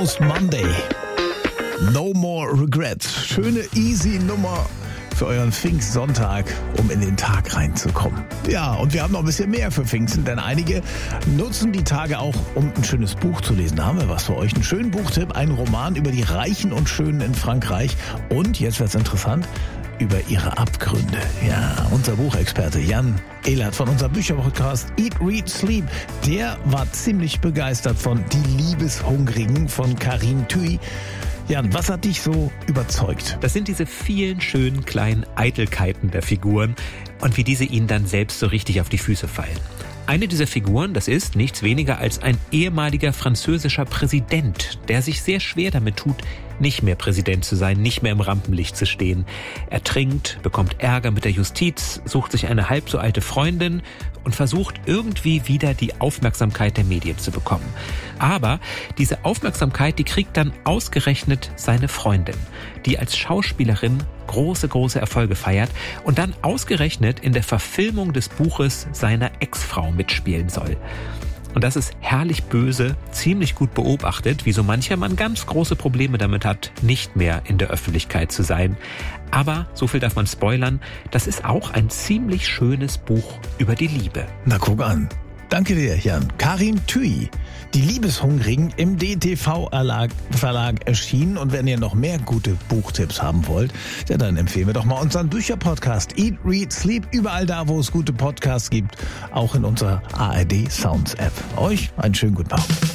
Almost Monday. No more regrets. Schöne, easy Nummer für euren Pfingstsonntag, um in den Tag reinzukommen. Ja, und wir haben noch ein bisschen mehr für Pfingsten, denn einige nutzen die Tage auch, um ein schönes Buch zu lesen. Da haben wir was für euch. Einen schönen Buchtipp, einen Roman über die Reichen und Schönen in Frankreich. Und, jetzt wird's interessant, über ihre Abgründe. Ja, unser Buchexperte Jan Ehlert von unserem Bücherpodcast Eat, Read, Sleep, der war ziemlich begeistert von Die Liebeshungrigen von Karin Thuy. Jan, was hat dich so überzeugt? Das sind diese vielen schönen kleinen Eitelkeiten der Figuren und wie diese ihnen dann selbst so richtig auf die Füße fallen. Eine dieser Figuren, das ist nichts weniger als ein ehemaliger französischer Präsident, der sich sehr schwer damit tut, nicht mehr Präsident zu sein, nicht mehr im Rampenlicht zu stehen. Er trinkt, bekommt Ärger mit der Justiz, sucht sich eine halb so alte Freundin und versucht irgendwie wieder die Aufmerksamkeit der Medien zu bekommen. Aber diese Aufmerksamkeit, die kriegt dann ausgerechnet seine Freundin, die als Schauspielerin große Erfolge feiert und dann ausgerechnet in der Verfilmung des Buches seiner Ex-Frau mitspielen soll. Und das ist herrlich böse, ziemlich gut beobachtet, wie so mancher Mann ganz große Probleme damit hat, nicht mehr in der Öffentlichkeit zu sein. Aber, so viel darf man spoilern, das ist auch ein ziemlich schönes Buch über die Liebe. Na, guck an. Danke dir, Jan. Karin Thuy, Die Liebeshungrigen im DTV-Verlag erschienen. Und wenn ihr noch mehr gute Buchtipps haben wollt, ja, dann empfehlen wir doch mal unseren Bücherpodcast Eat, Read, Sleep. Überall da, wo es gute Podcasts gibt. Auch in unserer ARD Sounds App. Euch einen schönen guten Abend.